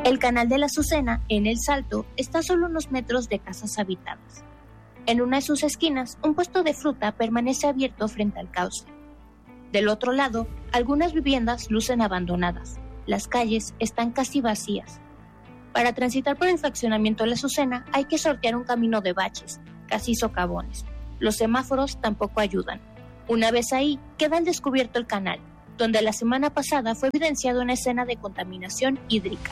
El canal de la Azucena, en El Salto, está a solo unos metros de casas habitadas. En una de sus esquinas, un puesto de fruta permanece abierto frente al cauce. Del otro lado, algunas viviendas lucen abandonadas. Las calles están casi vacías. Para transitar por el fraccionamiento de la Azucena hay que sortear un camino de baches, casi socavones. Los semáforos tampoco ayudan. Una vez ahí, queda al descubierto el canal, donde la semana pasada fue evidenciada una escena de contaminación hídrica.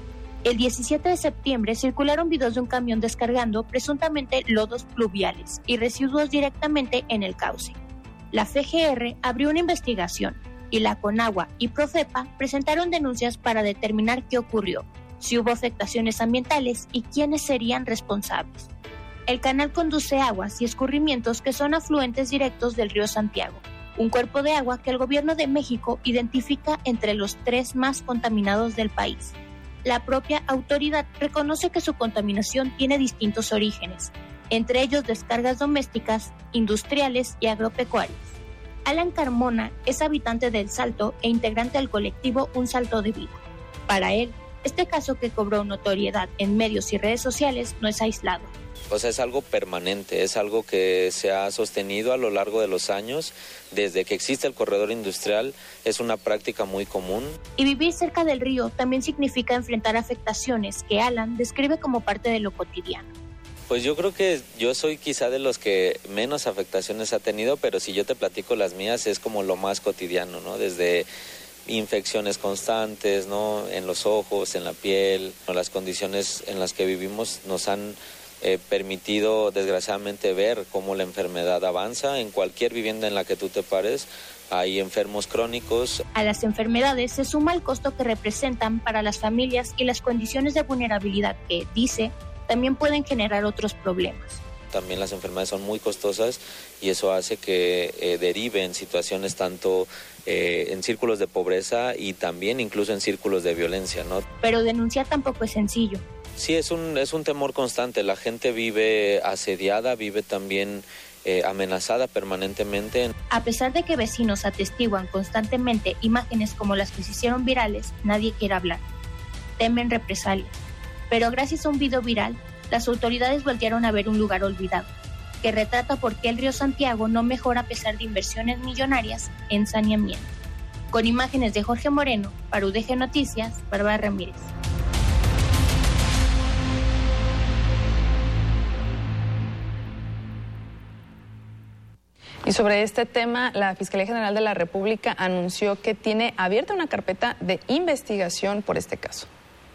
El 17 de septiembre circularon videos de un camión descargando presuntamente lodos pluviales y residuos directamente en el cauce. La FGR abrió una investigación y la Conagua y Profepa presentaron denuncias para determinar qué ocurrió, si hubo afectaciones ambientales y quiénes serían responsables. El canal conduce aguas y escurrimientos que son afluentes directos del río Santiago, un cuerpo de agua que el gobierno de México identifica entre los 3 más contaminados del país. La propia autoridad reconoce que su contaminación tiene distintos orígenes, entre ellos descargas domésticas, industriales y agropecuarias. Alan Carmona es habitante de El Salto e integrante del colectivo Un Salto de Vida. Para él, este caso que cobró notoriedad en medios y redes sociales no es aislado. O sea, es algo permanente, es algo que se ha sostenido a lo largo de los años. Desde que existe el corredor industrial es una práctica muy común. Y vivir cerca del río también significa enfrentar afectaciones que Alan describe como parte de lo cotidiano. Pues yo creo que yo soy quizá de los que menos afectaciones ha tenido, pero si yo te platico las mías es como lo más cotidiano, ¿no? Desde infecciones constantes, ¿no? En los ojos, en la piel, ¿no? Las condiciones en las que vivimos nos han permitido desgraciadamente ver cómo la enfermedad avanza. En cualquier vivienda en la que tú te pares hay enfermos crónicos. A las enfermedades se suma el costo que representan para las familias y las condiciones de vulnerabilidad que, dice, también pueden generar otros problemas. También las enfermedades son muy costosas y eso hace que derive en situaciones tanto en círculos de pobreza y también incluso en círculos de violencia, ¿no? Pero denunciar tampoco es sencillo. Sí, es un temor constante. La gente vive asediada, vive también amenazada permanentemente. A pesar de que vecinos atestiguan constantemente imágenes como las que se hicieron virales, nadie quiere hablar. Temen represalias. Pero gracias a un video viral, las autoridades voltearon a ver un lugar olvidado, que retrata por qué el río Santiago no mejora a pesar de inversiones millonarias en saneamiento. Con imágenes de Jorge Moreno, para UDG Noticias, Bárbara Ramírez. Y sobre este tema, la Fiscalía General de la República anunció que tiene abierta una carpeta de investigación por este caso.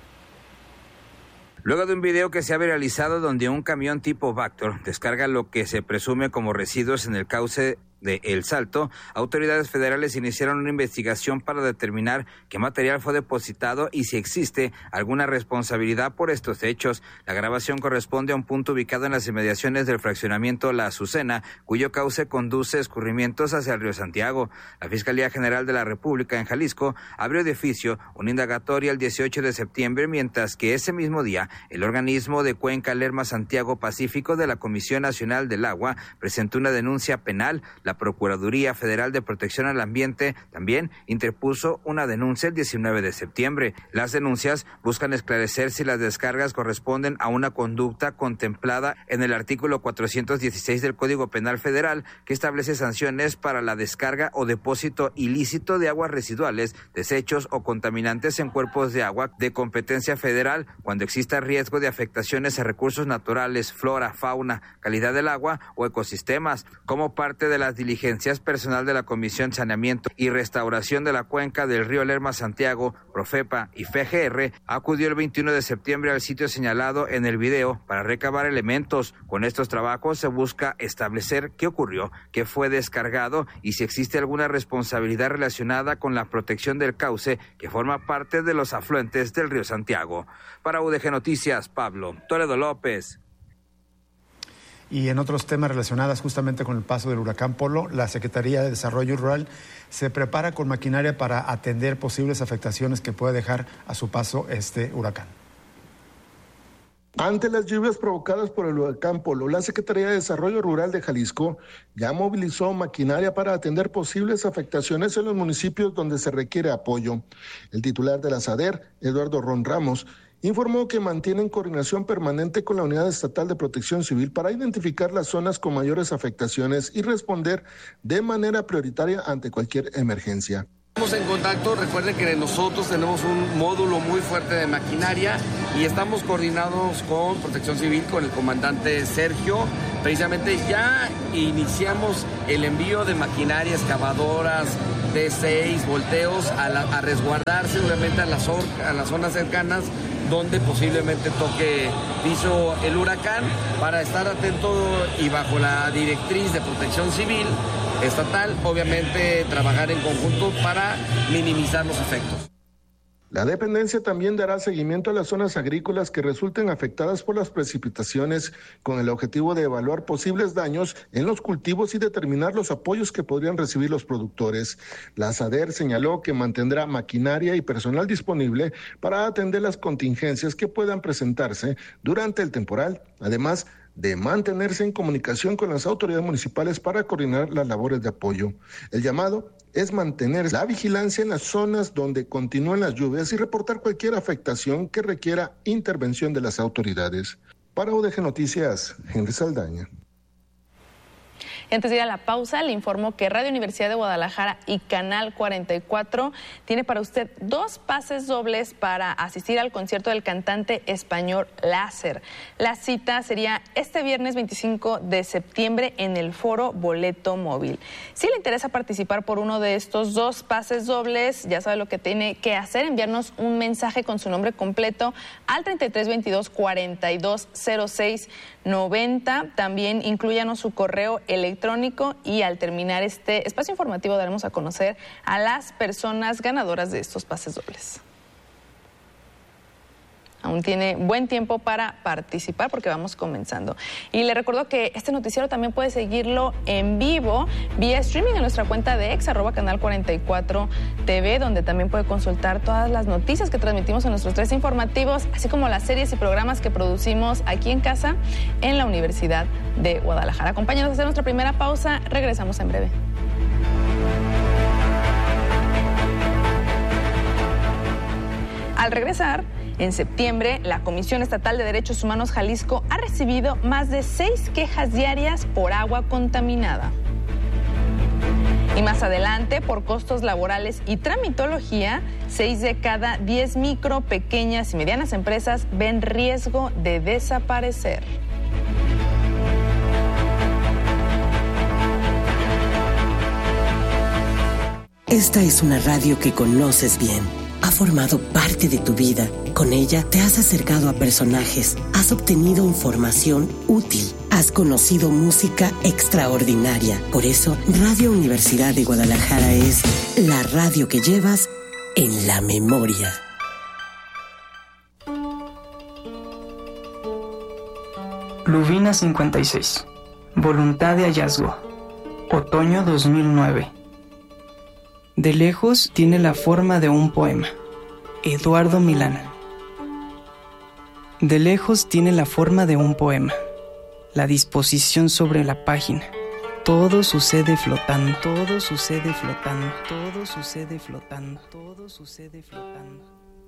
Luego de un video que se ha viralizado donde un camión tipo Vactor descarga lo que se presume como residuos en el cauce de El Salto, autoridades federales iniciaron una investigación para determinar qué material fue depositado y si existe alguna responsabilidad por estos hechos. La grabación corresponde a un punto ubicado en las inmediaciones del fraccionamiento La Azucena, cuyo cauce conduce escurrimientos hacia el río Santiago. La Fiscalía General de la República en Jalisco abrió de oficio una indagatoria el 18 de septiembre, mientras que ese mismo día el organismo de Cuenca Lerma Santiago Pacífico de la Comisión Nacional del Agua presentó una denuncia penal. La Procuraduría Federal de Protección al Ambiente también interpuso una denuncia el 19 de septiembre. Las denuncias buscan esclarecer si las descargas corresponden a una conducta contemplada en el artículo 416 del Código Penal Federal, que establece sanciones para la descarga o depósito ilícito de aguas residuales, desechos o contaminantes en cuerpos de agua de competencia federal cuando exista riesgo de afectaciones a recursos naturales, flora, fauna, calidad del agua o ecosistemas. Como parte de las diligencias, personal de la Comisión Saneamiento y Restauración de la Cuenca del Río Lerma Santiago, Profepa y FGR acudió el 21 de septiembre al sitio señalado en el video para recabar elementos. Con estos trabajos se busca establecer qué ocurrió, qué fue descargado y si existe alguna responsabilidad relacionada con la protección del cauce que forma parte de los afluentes del río Santiago. Para UDG Noticias, Pablo Toledo López. Y en otros temas relacionados justamente con el paso del huracán Polo, la Secretaría de Desarrollo Rural se prepara con maquinaria para atender posibles afectaciones que pueda dejar a su paso este huracán. Ante las lluvias provocadas por el huracán Polo, la Secretaría de Desarrollo Rural de Jalisco ya movilizó maquinaria para atender posibles afectaciones en los municipios donde se requiere apoyo. El titular de la SADER, Eduardo Ron Ramos, informó que mantienen coordinación permanente con la Unidad Estatal de Protección Civil para identificar las zonas con mayores afectaciones y responder de manera prioritaria ante cualquier emergencia. Estamos en contacto, recuerden que nosotros tenemos un módulo muy fuerte de maquinaria y estamos coordinados con Protección Civil, con el comandante Sergio. Precisamente ya iniciamos el envío de maquinaria, excavadoras, T6, volteos, a resguardarse obviamente a las zonas cercanas donde posiblemente toque piso el huracán, para estar atento y bajo la directriz de Protección Civil estatal, obviamente trabajar en conjunto para minimizar los efectos. La dependencia también dará seguimiento a las zonas agrícolas que resulten afectadas por las precipitaciones, con el objetivo de evaluar posibles daños en los cultivos y determinar los apoyos que podrían recibir los productores. La SADER señaló que mantendrá maquinaria y personal disponible para atender las contingencias que puedan presentarse durante el temporal, además de mantenerse en comunicación con las autoridades municipales para coordinar las labores de apoyo. El llamado es mantener la vigilancia en las zonas donde continúan las lluvias y reportar cualquier afectación que requiera intervención de las autoridades. Para UDG Noticias, Henry Saldaña. Y antes de ir a la pausa, le informo que Radio Universidad de Guadalajara y Canal 44 tiene para usted 2 pases dobles para asistir al concierto del cantante español Láser. La cita sería este viernes 25 de septiembre en el Foro Boleto Móvil. Si le interesa participar por uno de estos 2 pases dobles, ya sabe lo que tiene que hacer: enviarnos un mensaje con su nombre completo al 3322 4206 90. También inclúyanos su correo electrónico y al terminar este espacio informativo daremos a conocer a las personas ganadoras de estos pases dobles. Aún tiene buen tiempo para participar porque vamos comenzando. Y le recuerdo que este noticiero también puede seguirlo en vivo vía streaming en nuestra cuenta de X, @canal44TV, donde también puede consultar todas las noticias que transmitimos en nuestros 3 informativos, así como las series y programas que producimos aquí en casa en la Universidad de Guadalajara. Acompáñanos a hacer nuestra primera pausa. Regresamos en breve. Al regresar, en septiembre, la Comisión Estatal de Derechos Humanos Jalisco ha recibido más de 6 quejas diarias por agua contaminada. Y más adelante, por costos laborales y tramitología, 6 de cada 10 micro, pequeñas y medianas empresas ven riesgo de desaparecer. Esta es una radio que conoces bien. Ha formado parte de tu vida. Con ella te has acercado a personajes, has obtenido información útil, has conocido música extraordinaria. Por eso, Radio Universidad de Guadalajara es la radio que llevas en la memoria. Lubina 56. Voluntad de hallazgo. Otoño 2009. De lejos tiene la forma de un poema. Eduardo Milán. De lejos tiene la forma de un poema. La disposición sobre la página. Todo sucede flotando. Todo sucede flotando. Todo sucede flotando. Todo sucede flotando.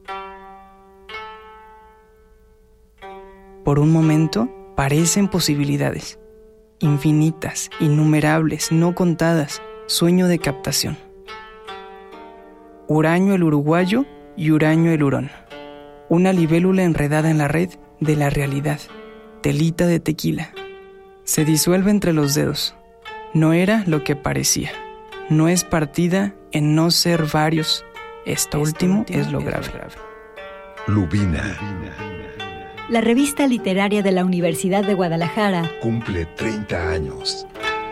Por un momento parecen posibilidades. Infinitas, innumerables, no contadas. Sueño de captación. Huraño el uruguayo y huraño el hurón. Una libélula enredada en la red de la realidad. Telita de tequila. Se disuelve entre los dedos. No era lo que parecía. No es partida en no ser varios. Esto último es lo grave. Lubina. La revista literaria de la Universidad de Guadalajara cumple 30 años.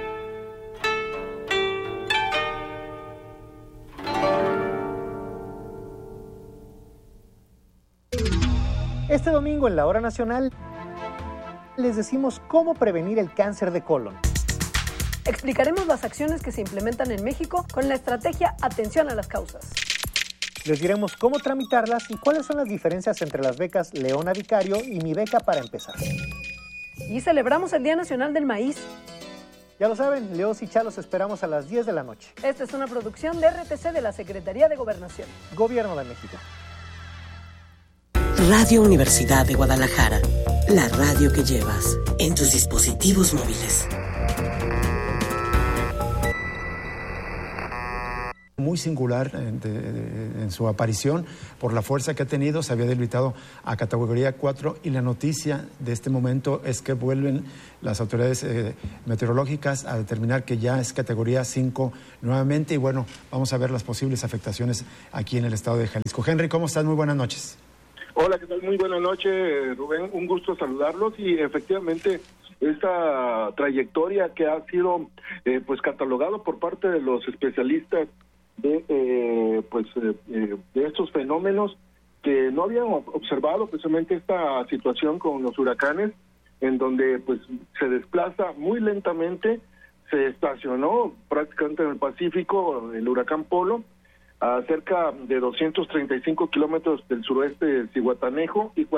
Este domingo en la Hora Nacional les decimos cómo prevenir el cáncer de colon. Explicaremos las acciones que se implementan en México con la estrategia Atención a las Causas. Les diremos cómo tramitarlas y cuáles son las diferencias entre las becas Leona Vicario y Mi Beca para Empezar. Y celebramos el Día Nacional del Maíz. Ya lo saben, Leos y Chalos esperamos a las 10 de la noche. Esta es una producción de RTC de la Secretaría de Gobernación. Gobierno de México. Radio Universidad de Guadalajara, la radio que llevas en tus dispositivos móviles. Muy singular en su aparición por la fuerza que ha tenido. Se había debilitado a categoría 4 y la noticia de este momento es que vuelven las autoridades meteorológicas a determinar que ya es categoría 5 nuevamente y bueno, vamos a ver las posibles afectaciones aquí en el estado de Jalisco. Henry, ¿cómo estás? Muy buenas noches. Hola, ¿qué tal? Muy buenas noches, Rubén. Un gusto saludarlos y efectivamente esta trayectoria que ha sido pues catalogado por parte de los especialistas de estos fenómenos que no habían observado precisamente esta situación con los huracanes, en donde pues se desplaza muy lentamente, se estacionó prácticamente en el Pacífico el huracán Polo, a cerca de 235 kilómetros del suroeste de Zihuatanejo y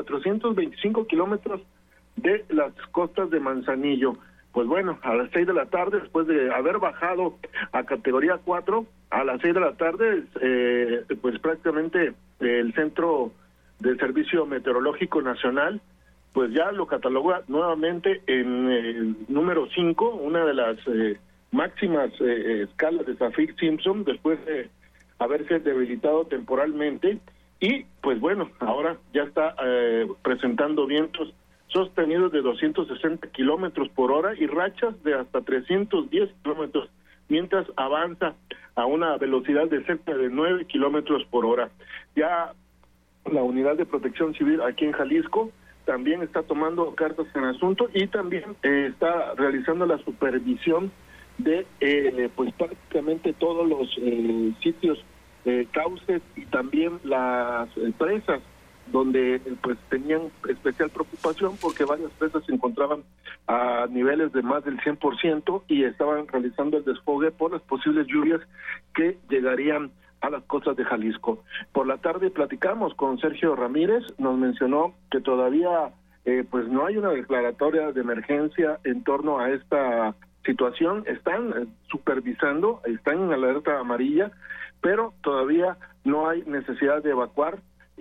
425 kilómetros de las costas de Manzanillo. Pues bueno, a las 6 de la tarde, después de haber bajado a categoría 4, a las 6 de la tarde, pues prácticamente el Centro de Servicio Meteorológico Nacional, pues ya lo cataloga nuevamente en el número 5, una de las máximas escalas de Saffir-Simpson, después de haberse debilitado temporalmente, y pues bueno, ahora ya está presentando vientos sostenidos de 260 kilómetros por hora y rachas de hasta 310 kilómetros, mientras avanza a una velocidad de cerca de 9 kilómetros por hora. Ya la Unidad de Protección Civil aquí en Jalisco también está tomando cartas en el asunto y también está realizando la supervisión de pues prácticamente todos los sitios, cauces y también las presas donde pues tenían especial preocupación porque varias presas se encontraban a niveles de más del 100% y estaban realizando el desfogue por las posibles lluvias que llegarían a las costas de Jalisco. Por la tarde platicamos con Sergio Ramírez, nos mencionó que todavía pues no hay una declaratoria de emergencia en torno a esta situación, están supervisando, están en alerta amarilla, pero todavía no hay necesidad de evacuar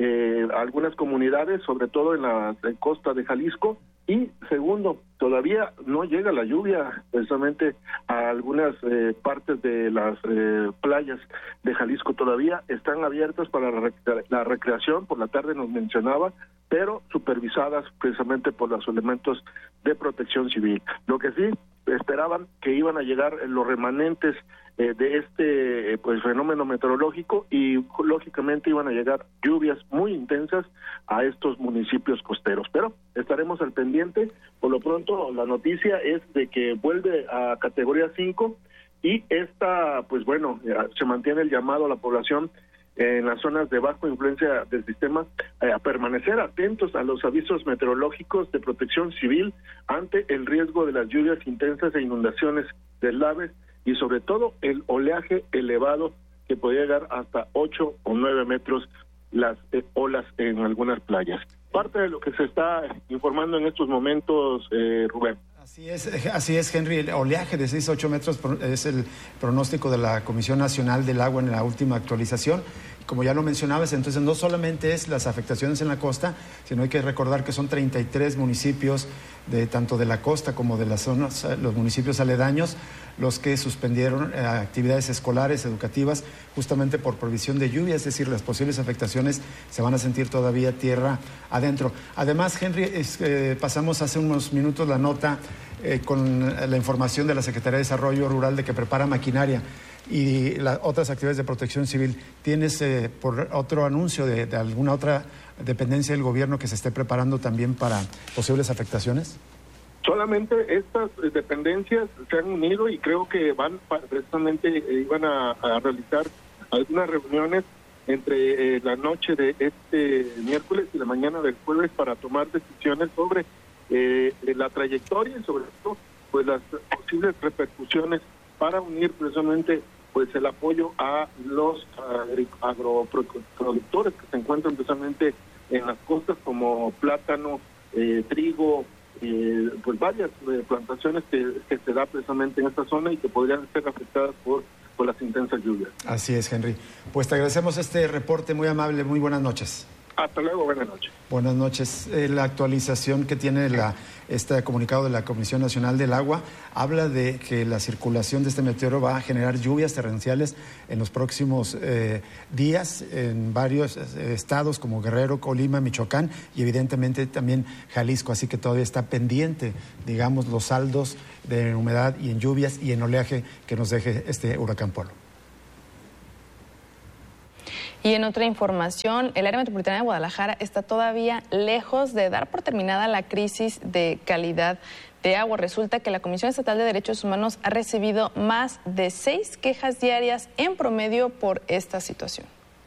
algunas comunidades, sobre todo en la costa de Jalisco, y segundo, todavía no llega la lluvia precisamente a algunas partes de las playas de Jalisco, todavía están abiertas para la recreación, por la tarde nos mencionaba, pero supervisadas precisamente por los elementos de protección civil. Lo que sí esperaban que iban a llegar los remanentes de este pues fenómeno meteorológico y lógicamente iban a llegar lluvias muy intensas a estos municipios costeros, pero estaremos al pendiente. Por lo pronto la noticia es de que vuelve a categoría 5 y esta pues bueno, se mantiene el llamado a la población en las zonas de bajo influencia del sistema a permanecer atentos a los avisos meteorológicos de protección civil ante el riesgo de las lluvias intensas e inundaciones, deslaves y sobre todo el oleaje elevado que puede llegar hasta 8 o 9 metros las olas en algunas playas. Parte de lo que se está informando en estos momentos, Rubén. Así es, Henry. El oleaje de 6 a 8 metros es el pronóstico de la Comisión Nacional del Agua en la última actualización. Como ya lo mencionabas, entonces no solamente es las afectaciones en la costa, sino hay que recordar que son 33 municipios, tanto de la costa como de las zonas, los municipios aledaños, los que suspendieron actividades escolares, educativas, justamente por provisión de lluvia, es decir, las posibles afectaciones se van a sentir todavía tierra adentro. Además, Henry, pasamos hace unos minutos la nota con la información de la Secretaría de Desarrollo Rural de que prepara maquinaria y las otras actividades de protección civil. ¿Tienes por otro anuncio de alguna otra dependencia del gobierno que se esté preparando también para posibles afectaciones? Solamente estas dependencias se han unido y creo que precisamente iban a realizar algunas reuniones entre la noche de este miércoles y la mañana del jueves para tomar decisiones sobre la trayectoria y sobre todo pues las posibles repercusiones para unir precisamente pues el apoyo a los agroproductores que se encuentran precisamente en las costas, como plátano, trigo, pues varias plantaciones que se da precisamente en esta zona y que podrían ser afectadas por las intensas lluvias. Así es, Henry. Pues te agradecemos este reporte muy amable. Muy buenas noches. Hasta luego, buenas noches. Buenas noches. La actualización que tiene este comunicado de la Comisión Nacional del Agua habla de que la circulación de este meteoro va a generar lluvias torrenciales en los próximos días en varios estados como Guerrero, Colima, Michoacán y evidentemente también Jalisco. Así que todavía está pendiente, digamos, los saldos de humedad y en lluvias y en oleaje que nos deje este huracán Polo. Y en otra información, el área metropolitana de Guadalajara está todavía lejos de dar por terminada la crisis de calidad de agua. Resulta que la Comisión Estatal de Derechos Humanos ha recibido más de 6 quejas diarias en promedio por esta situación.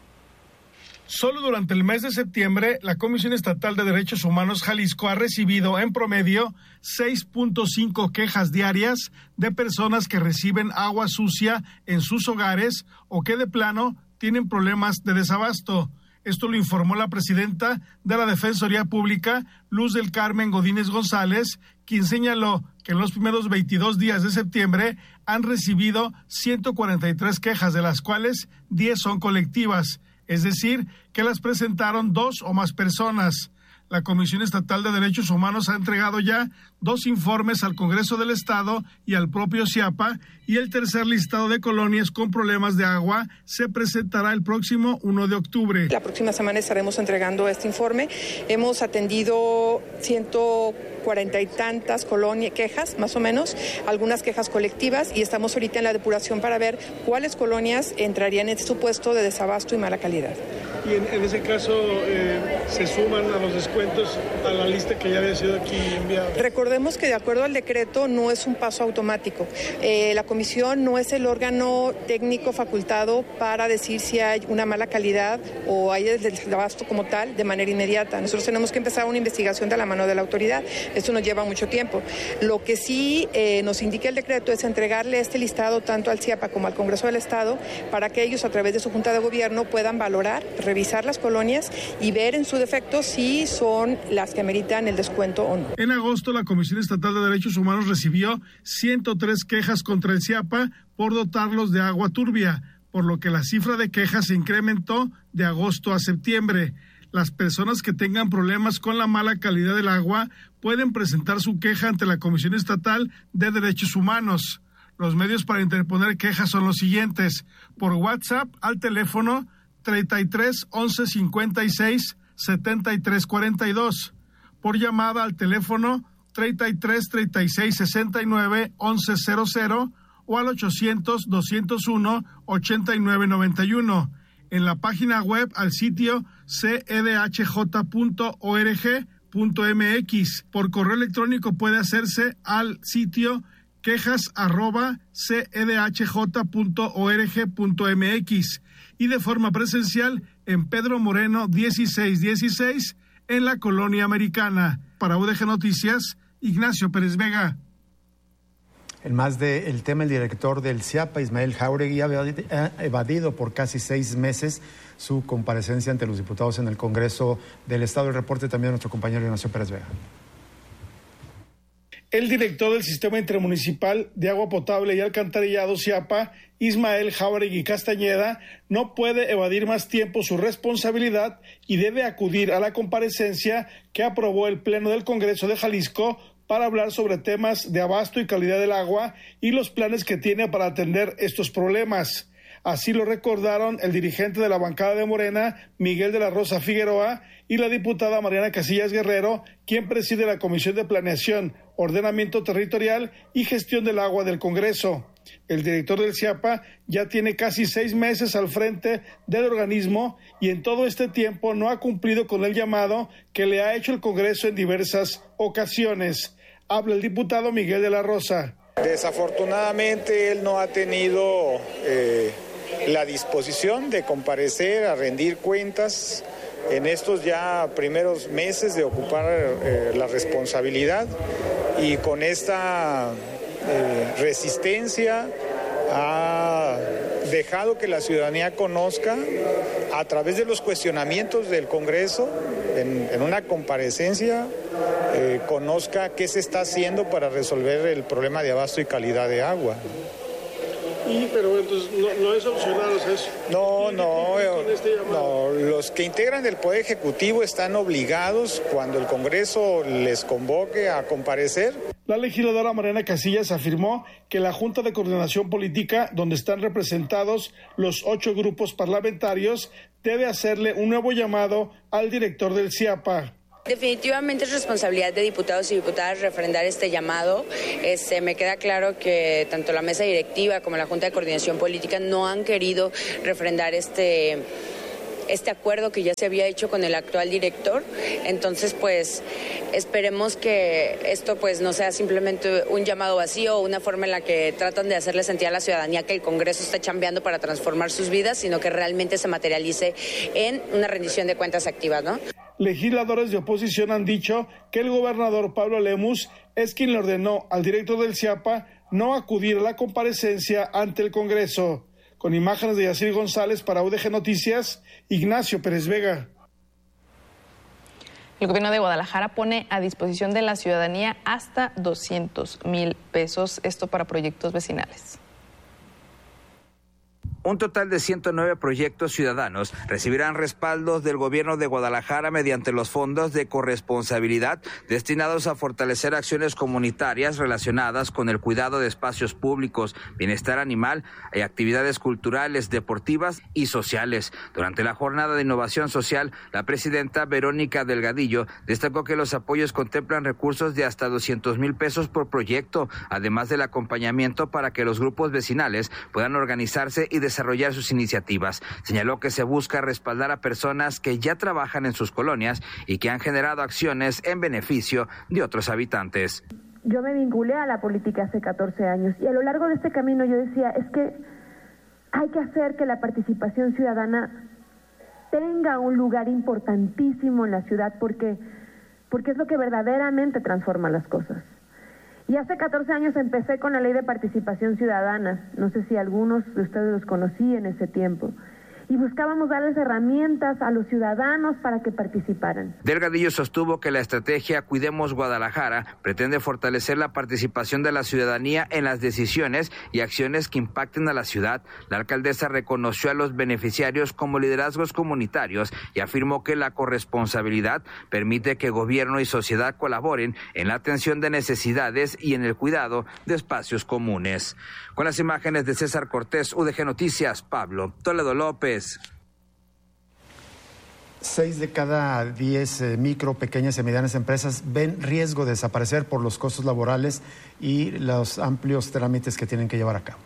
Solo durante el mes de septiembre, la Comisión Estatal de Derechos Humanos Jalisco ha recibido en promedio 6.5 quejas diarias de personas que reciben agua sucia en sus hogares o que de plano tienen problemas de desabasto. Esto lo informó la presidenta de la Defensoría Pública, Luz del Carmen Godínez González, quien señaló que en los primeros 22 días de septiembre han recibido 143 quejas, de las cuales 10 son colectivas, es decir, que las presentaron 2 o más personas. La Comisión Estatal de Derechos Humanos ha entregado ya 2 informes al Congreso del Estado y al propio CIAPA, y el tercer listado de colonias con problemas de agua se presentará el próximo 1 de octubre. La próxima semana estaremos entregando este informe. Hemos atendido 140 y tantas quejas, más o menos, algunas quejas colectivas, y estamos ahorita en la depuración para ver cuáles colonias entrarían en este supuesto de desabasto y mala calidad. Y en ese caso, ¿se suman a los descuentos a la lista que ya había sido aquí enviada? Recordemos que de acuerdo al decreto no es un paso automático. La comisión no es el órgano técnico facultado para decir si hay una mala calidad o hay el desabasto como tal de manera inmediata. Nosotros tenemos que empezar una investigación de la mano de la autoridad. Esto nos lleva mucho tiempo. Lo que sí nos indica el decreto es entregarle este listado tanto al CIAPA como al Congreso del Estado para que ellos, a través de su Junta de Gobierno, puedan valorar, revisar las colonias y ver en su defecto si son las que ameritan el descuento o no. En agosto, la Comisión Estatal de Derechos Humanos recibió 103 quejas contra el CIAPA por dotarlos de agua turbia, por lo que la cifra de quejas se incrementó de agosto a septiembre. Las personas que tengan problemas con la mala calidad del agua pueden presentar su queja ante la Comisión Estatal de Derechos Humanos. Los medios para interponer quejas son los siguientes: por WhatsApp al teléfono 33 11 56 73 42, por llamada al teléfono 33 36 69 11 00 o al 800 201 89 91. En la página web al sitio cedhj.org.mx. Por correo electrónico puede hacerse al sitio quejas@cedhj.org.mx y de forma presencial en Pedro Moreno 1616 en la Colonia Americana. Para UDG Noticias, Ignacio Pérez Vega. En más del tema, el director del CIAPA, Ismael Jáuregui, ha evadido por casi 6 meses su comparecencia ante los diputados en el Congreso del Estado. El reporte también de nuestro compañero Ignacio Pérez Vega. El director del Sistema Intermunicipal de Agua Potable y Alcantarillado, CIAPA, Ismael Jáuregui Castañeda, no puede evadir más tiempo su responsabilidad y debe acudir a la comparecencia que aprobó el Pleno del Congreso de Jalisco para hablar sobre temas de abasto y calidad del agua y los planes que tiene para atender estos problemas. Así lo recordaron el dirigente de la bancada de Morena, Miguel de la Rosa Figueroa, y la diputada Mariana Casillas Guerrero, quien preside la Comisión de Planeación, Ordenamiento Territorial y Gestión del Agua del Congreso. El director del CIAPA ya tiene casi 6 meses al frente del organismo y en todo este tiempo no ha cumplido con el llamado que le ha hecho el Congreso en diversas ocasiones. Habla el diputado Miguel de la Rosa. Desafortunadamente él no ha tenido la disposición de comparecer a rendir cuentas en estos ya primeros meses de ocupar la responsabilidad, y con esta resistencia ha dejado que la ciudadanía conozca a través de los cuestionamientos del Congreso, en una comparecencia, conozca qué se está haciendo para resolver el problema de abasto y calidad de agua. Pero entonces no es opcional, o sea, es... No, los que integran el Poder Ejecutivo están obligados, cuando el Congreso les convoque, a comparecer. La legisladora Mariana Casillas afirmó que la Junta de Coordinación Política, donde están representados los 8 grupos parlamentarios, debe hacerle un nuevo llamado al director del CIAPA. Definitivamente es responsabilidad de diputados y diputadas refrendar este llamado. Me queda claro que tanto la mesa directiva como la Junta de Coordinación Política no han querido refrendar este acuerdo que ya se había hecho con el actual director. Entonces, pues, esperemos que esto pues no sea simplemente un llamado vacío o una forma en la que tratan de hacerle sentir a la ciudadanía que el Congreso está chambeando para transformar sus vidas, sino que realmente se materialice en una rendición de cuentas activas, ¿no? Legisladores de oposición han dicho que el gobernador Pablo Lemus es quien le ordenó al director del CIAPA no acudir a la comparecencia ante el Congreso. Con imágenes de Yacir González para UDG Noticias, Ignacio Pérez Vega. El gobierno de Guadalajara pone a disposición de la ciudadanía hasta 200,000 pesos, esto para proyectos vecinales. Un total de 109 proyectos ciudadanos recibirán respaldos del gobierno de Guadalajara mediante los fondos de corresponsabilidad destinados a fortalecer acciones comunitarias relacionadas con el cuidado de espacios públicos, bienestar animal y actividades culturales, deportivas y sociales. Durante la jornada de innovación social, la presidenta Verónica Delgadillo destacó que los apoyos contemplan recursos de hasta 200,000 pesos por proyecto, además del acompañamiento para que los grupos vecinales puedan organizarse y desarrollar sus iniciativas. Señaló que se busca respaldar a personas que ya trabajan en sus colonias y que han generado acciones en beneficio de otros habitantes. Yo me vinculé a la política hace 14 años y a lo largo de este camino yo decía, es que hay que hacer que la participación ciudadana tenga un lugar importantísimo en la ciudad porque es lo que verdaderamente transforma las cosas. Y hace 14 años empecé con la Ley de Participación Ciudadana, no sé si algunos de ustedes los conocí en ese tiempo, y buscábamos darles herramientas a los ciudadanos para que participaran. Delgadillo sostuvo que la estrategia Cuidemos Guadalajara pretende fortalecer la participación de la ciudadanía en las decisiones y acciones que impacten a la ciudad. La alcaldesa reconoció a los beneficiarios como liderazgos comunitarios y afirmó que la corresponsabilidad permite que gobierno y sociedad colaboren en la atención de necesidades y en el cuidado de espacios comunes. Con las imágenes de César Cortés, UDG Noticias, Pablo Toledo López. 6 de cada 10 micro, pequeñas y medianas empresas ven riesgo de desaparecer por los costos laborales y los amplios trámites que tienen que llevar a cabo.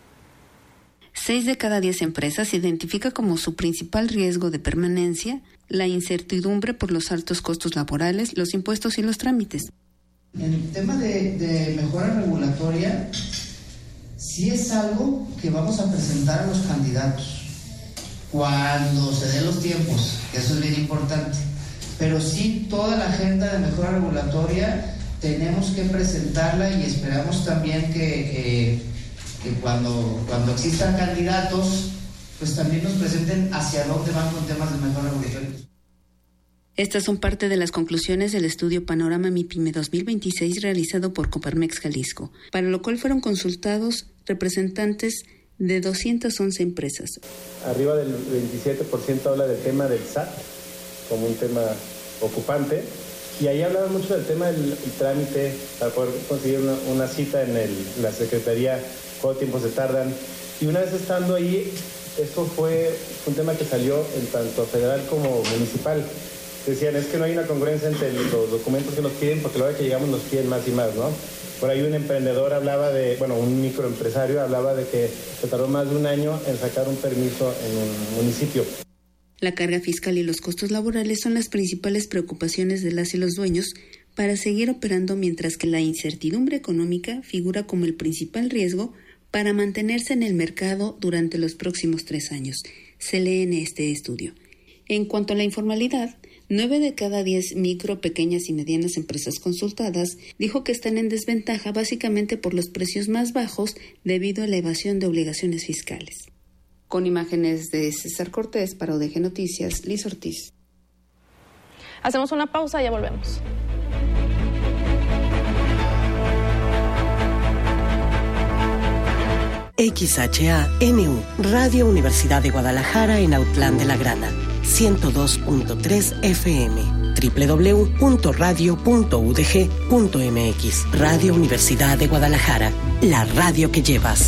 6 de cada 10 empresas identifica como su principal riesgo de permanencia la incertidumbre por los altos costos laborales, los impuestos y los trámites. En el tema de mejora regulatoria, sí es algo que vamos a presentar a los candidatos cuando se den los tiempos, eso es bien importante, pero sí toda la agenda de mejora regulatoria tenemos que presentarla y esperamos también que cuando existan candidatos, pues también nos presenten hacia dónde van con temas de mejora regulatoria. Estas son parte de las conclusiones del estudio Panorama MIPYME 2026 realizado por Coparmex Jalisco, para lo cual fueron consultados representantes de 211 empresas. Arriba del 27% habla del tema del SAT como un tema ocupante, y ahí hablaba mucho del tema del trámite para poder conseguir una cita en la Secretaría, cuánto tiempo se tardan, y una vez estando ahí, esto fue un tema que salió en tanto federal como municipal. Decían, es que no hay una congruencia entre los documentos que nos piden, porque luego que llegamos nos piden más y más, ¿no? Por ahí un emprendedor un microempresario hablaba de que se tardó más de un año en sacar un permiso en un municipio. La carga fiscal y los costos laborales son las principales preocupaciones de las y los dueños para seguir operando, mientras que la incertidumbre económica figura como el principal riesgo para mantenerse en el mercado durante los próximos 3 años, se lee en este estudio. En cuanto a la informalidad, 9 de cada 10 micro, pequeñas y medianas empresas consultadas dijo que están en desventaja básicamente por los precios más bajos debido a la evasión de obligaciones fiscales. Con imágenes de César Cortés para UDG Noticias, Liz Ortiz. Hacemos una pausa y ya volvemos. XHANU, Radio Universidad de Guadalajara en Autlán de la Grana, 102.3 FM, www.radio.udg.mx. Radio Universidad de Guadalajara, la radio que llevas.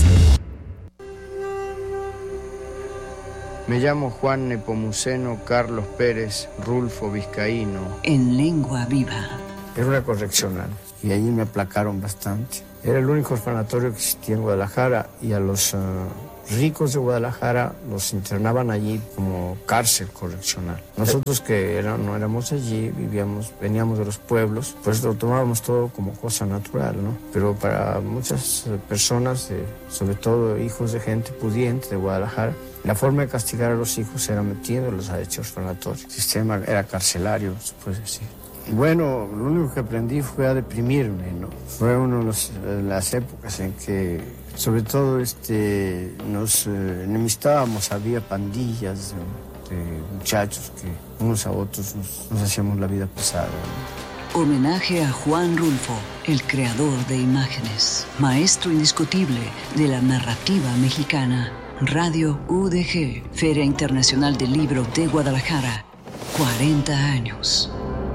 Me llamo Juan Nepomuceno Carlos Pérez Rulfo Vizcaíno. En lengua viva. Era una correccional y allí me aplacaron bastante. Era el único orfanatorio que existía en Guadalajara y a los ricos de Guadalajara los internaban allí como cárcel correccional. Nosotros que no éramos allí, veníamos de los pueblos, pues lo tomábamos todo como cosa natural, ¿no? Pero para muchas personas, sobre todo hijos de gente pudiente de Guadalajara, la forma de castigar a los hijos era metiéndolos a dicho orfanatorio. El sistema era carcelario, se puede decir. Y bueno, lo único que aprendí fue a deprimirme, ¿no? Fue una de las épocas en que, sobre todo, nos enemistábamos, había pandillas de muchachos que unos a otros nos hacíamos la vida pesada, ¿no? Homenaje a Juan Rulfo, el creador de imágenes, maestro indiscutible de la narrativa mexicana. Radio UDG, Feria Internacional del Libro de Guadalajara, 40 años.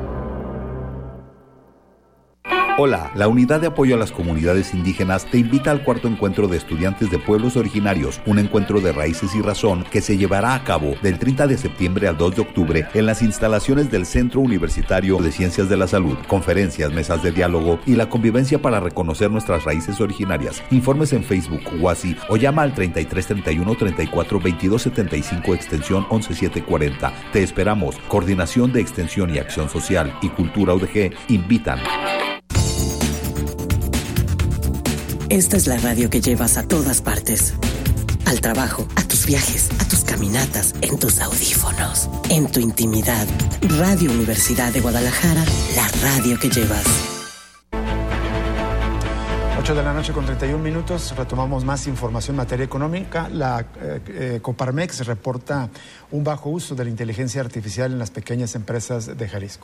Hola, la Unidad de Apoyo a las Comunidades Indígenas te invita al cuarto encuentro de estudiantes de pueblos originarios, un encuentro de raíces y razón que se llevará a cabo del 30 de septiembre al 2 de octubre en las instalaciones del Centro Universitario de Ciencias de la Salud. Conferencias, mesas de diálogo y la convivencia para reconocer nuestras raíces originarias. Informes en Facebook, WhatsApp o llama al 3331 34 22 75 extensión 11740. Te esperamos. Coordinación de Extensión y Acción Social y Cultura UDG invitan. Esta es la radio que llevas a todas partes. Al trabajo, a tus viajes, a tus caminatas, en tus audífonos, en tu intimidad. Radio Universidad de Guadalajara, la radio que llevas. 8 de la noche con 31 minutos. Retomamos más información en materia económica. La Coparmex reporta un bajo uso de la inteligencia artificial en las pequeñas empresas de Jalisco.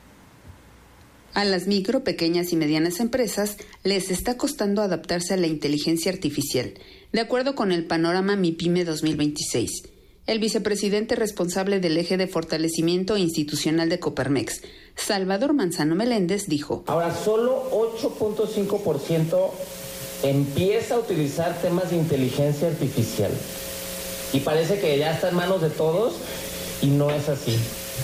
A las micro, pequeñas y medianas empresas les está costando adaptarse a la inteligencia artificial, de acuerdo con el panorama MIPYME 2026. El vicepresidente responsable del eje de fortalecimiento institucional de Coparmex, Salvador Manzano Meléndez, dijo: Ahora, solo 8.5% empieza a utilizar temas de inteligencia artificial. Y parece que ya está en manos de todos y no es así.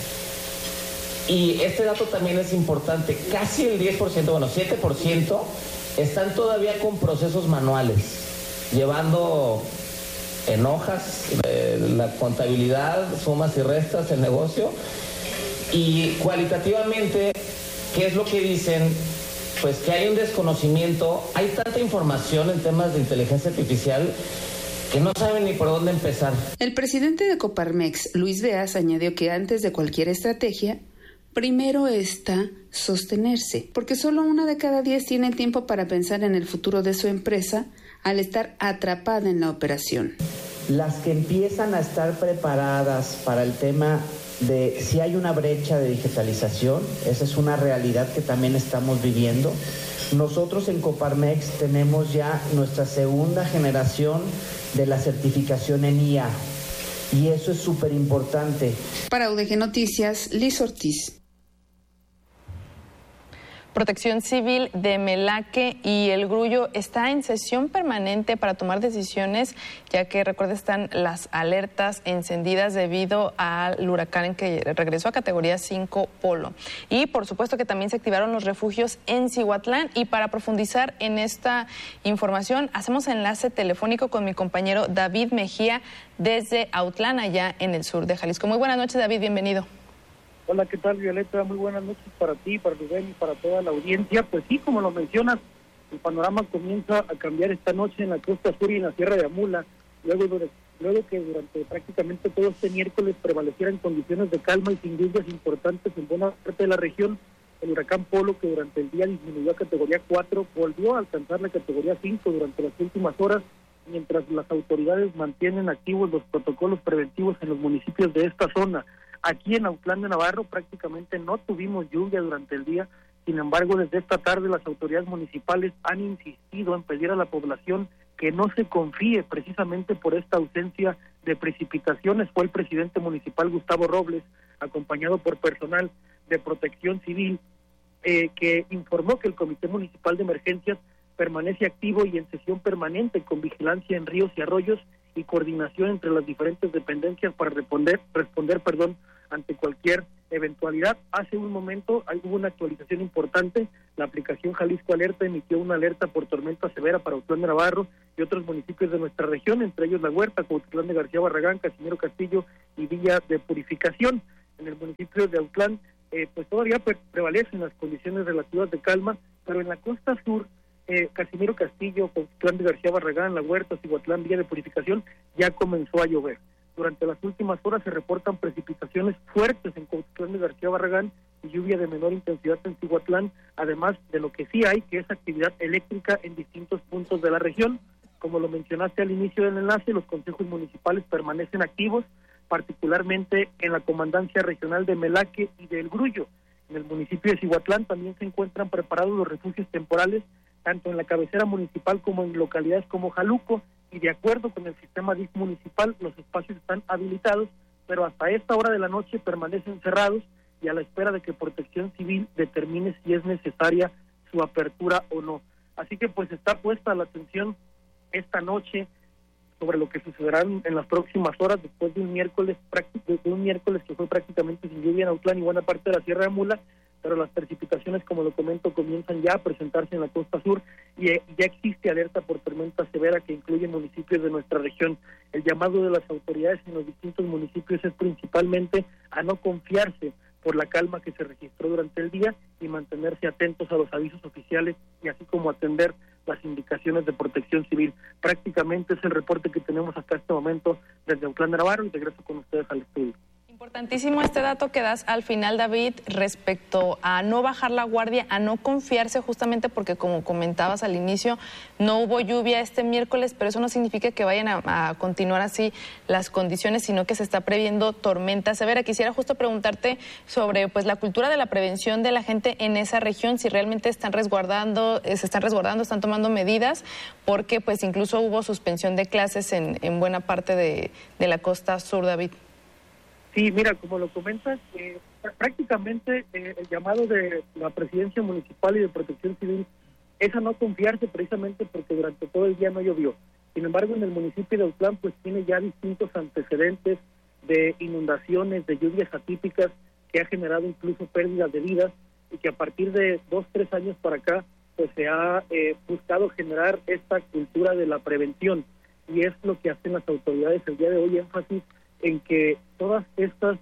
Y este dato también es importante, casi el 10%, 7% están todavía con procesos manuales, llevando en hojas la contabilidad, sumas y restas, el negocio. Y cualitativamente, ¿qué es lo que dicen? Pues que hay un desconocimiento, hay tanta información en temas de inteligencia artificial que no saben ni por dónde empezar. El presidente de Coparmex, Luis Beas, añadió que antes de cualquier estrategia, primero está sostenerse, porque solo 1 de cada 10 tiene el tiempo para pensar en el futuro de su empresa al estar atrapada en la operación. Las que empiezan a estar preparadas para el tema de si hay una brecha de digitalización, esa es una realidad que también estamos viviendo. Nosotros en Coparmex tenemos ya nuestra segunda generación de la certificación en IA y eso es súper importante. Para UDG Noticias, Liz Ortiz. Protección Civil de Melaque y El Grullo está en sesión permanente para tomar decisiones, ya que, recuerda, están las alertas encendidas debido al huracán en que regresó a categoría 5 Polo. Y por supuesto que también se activaron los refugios en Cihuatlán. Y para profundizar en esta información, hacemos enlace telefónico con mi compañero David Mejía desde Autlán, allá en el sur de Jalisco. Muy buenas noches, David, bienvenido. Hola, ¿qué tal, Violeta? Muy buenas noches para ti, para Rubén y para toda la audiencia. Pues sí, como lo mencionas, el panorama comienza a cambiar esta noche en la costa sur y en la Sierra de Amula, luego que durante prácticamente todo este miércoles prevalecieran condiciones de calma y sin lluvias importantes en buena parte de la región. El huracán Polo, que durante el día disminuyó a categoría 4, volvió a alcanzar la categoría 5 durante las últimas horas, mientras las autoridades mantienen activos los protocolos preventivos en los municipios de esta zona. Aquí en Autlán de Navarro prácticamente no tuvimos lluvia durante el día. Sin embargo, desde esta tarde las autoridades municipales han insistido en pedir a la población que no se confíe precisamente por esta ausencia de precipitaciones. Fue el presidente municipal Gustavo Robles, acompañado por personal de Protección Civil, que informó que el Comité Municipal de Emergencias permanece activo y en sesión permanente con vigilancia en ríos y arroyos y coordinación entre las diferentes dependencias para responder ante cualquier eventualidad. Hace un momento hubo una actualización importante. La aplicación Jalisco Alerta emitió una alerta por tormenta severa para Autlán de Navarro y otros municipios de nuestra región, entre ellos La Huerta, Cuautitlán de García Barragán, Casimiro Castillo y Villa de Purificación. En el municipio de Autlán, pues todavía prevalecen las condiciones relativas de calma, pero en la costa sur, Casimiro Castillo, Cuautitlán de García Barragán, La Huerta, Cihuatlán, Villa de Purificación, ya comenzó a llover. Durante las últimas horas se reportan precipitaciones fuertes en Cuautitlán de García Barragán y lluvia de menor intensidad en Cihuatlán, además de lo que sí hay, que es actividad eléctrica en distintos puntos de la región. Como lo mencionaste al inicio del enlace, los consejos municipales permanecen activos, particularmente en la Comandancia Regional de Melaque y de El Grullo. En el municipio de Cihuatlán también se encuentran preparados los refugios temporales, tanto en la cabecera municipal como en localidades como Jaluco, y de acuerdo con el sistema DIF municipal, los espacios están habilitados, pero hasta esta hora de la noche permanecen cerrados y a la espera de que Protección Civil determine si es necesaria su apertura o no. Así que pues está puesta la atención esta noche sobre lo que sucederá en las próximas horas después de un miércoles que fue prácticamente sin lluvia en Autlán y buena parte de la Sierra de Mula, pero las precipitaciones, como lo comento, comienzan ya a presentarse en la costa sur y ya existe alerta por tormenta severa que incluye municipios de nuestra región. El llamado de las autoridades en los distintos municipios es principalmente a no confiarse por la calma que se registró durante el día y mantenerse atentos a los avisos oficiales y así como atender las indicaciones de Protección Civil. Prácticamente es el reporte que tenemos hasta este momento desde Autlán de Navarro y regreso con ustedes al estudio. Importantísimo este dato que das al final, David, respecto a no bajar la guardia, a no confiarse, justamente porque, como comentabas al inicio, no hubo lluvia este miércoles, pero eso no significa que vayan a continuar así las condiciones, sino que se está previendo tormenta severa. Quisiera justo preguntarte sobre pues la cultura de la prevención de la gente en esa región, si realmente se están resguardando, están tomando medidas, porque pues incluso hubo suspensión de clases en buena parte de la costa sur, David. Sí, mira, como lo comentas, prácticamente el llamado de la Presidencia Municipal y de Protección Civil es a no confiarse precisamente porque durante todo el día no llovió. Sin embargo, en el municipio de Autlán pues tiene ya distintos antecedentes de inundaciones, de lluvias atípicas que ha generado incluso pérdidas de vidas y que a partir de 2-3 años para acá pues se ha buscado generar esta cultura de la prevención y es lo que hacen las autoridades el día de hoy, énfasis en que todas estas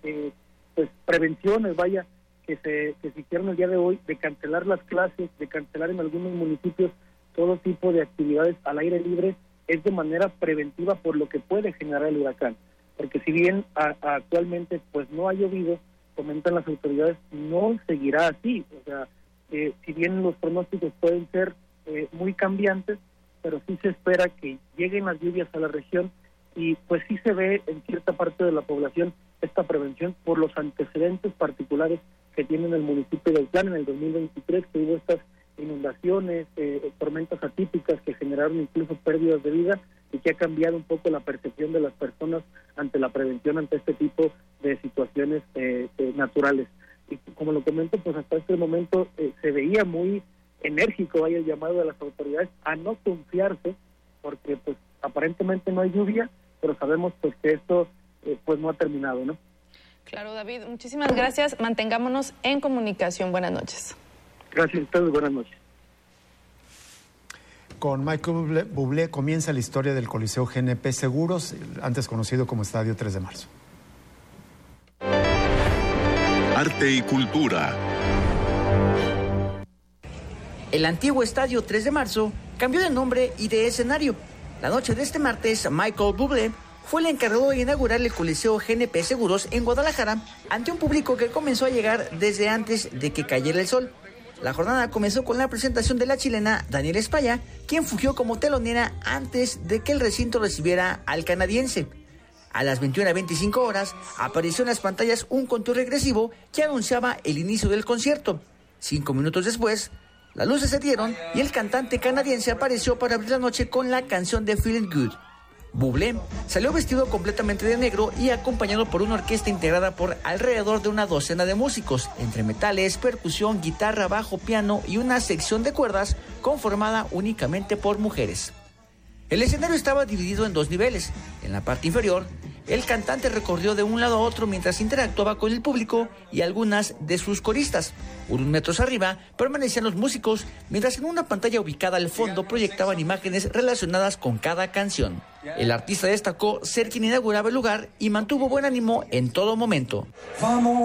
pues prevenciones, que se hicieron el día de hoy, de cancelar las clases, de cancelar en algunos municipios todo tipo de actividades al aire libre, es de manera preventiva por lo que puede generar el huracán. Porque si bien actualmente pues no ha llovido, comentan las autoridades, no seguirá así. O sea, si bien los pronósticos pueden ser muy cambiantes, pero sí se espera que lleguen las lluvias a la región y pues sí se ve en cierta parte de la población esta prevención por los antecedentes particulares que tiene el municipio de Autlán en el 2023, que hubo estas inundaciones, tormentas atípicas que generaron incluso pérdidas de vida y que ha cambiado un poco la percepción de las personas ante la prevención ante este tipo de situaciones naturales. Y como lo comento, pues hasta este momento se veía muy enérgico el llamado de las autoridades a no confiarse porque pues aparentemente no hay lluvia, pero sabemos pues que esto pues no ha terminado, ¿no? Claro, David, muchísimas gracias. Mantengámonos en comunicación. Buenas noches. Gracias a ustedes, buenas noches. Con Michael Bublé comienza la historia del Coliseo GNP Seguros, antes conocido como Estadio 3 de Marzo. Arte y cultura. El antiguo Estadio 3 de Marzo cambió de nombre y de escenario. La noche de este martes, Michael Bublé fue el encargado de inaugurar el Coliseo GNP Seguros en Guadalajara ante un público que comenzó a llegar desde antes de que cayera el sol. La jornada comenzó con la presentación de la chilena Daniela España, quien fungió como telonera antes de que el recinto recibiera al canadiense. A las 21:25 horas apareció en las pantallas un conteo regresivo que anunciaba el inicio del concierto. 5 minutos después, las luces se dieron y el cantante canadiense apareció para abrir la noche con la canción de Feeling Good. Bublé salió vestido completamente de negro y acompañado por una orquesta integrada por alrededor de una docena de músicos, entre metales, percusión, guitarra, bajo, piano y una sección de cuerdas conformada únicamente por mujeres. El escenario estaba dividido en 2 niveles. En la parte inferior, el cantante recorrió de un lado a otro mientras interactuaba con el público y algunas de sus coristas. Unos metros arriba permanecían los músicos, mientras en una pantalla ubicada al fondo proyectaban imágenes relacionadas con cada canción. El artista destacó ser quien inauguraba el lugar y mantuvo buen ánimo en todo momento.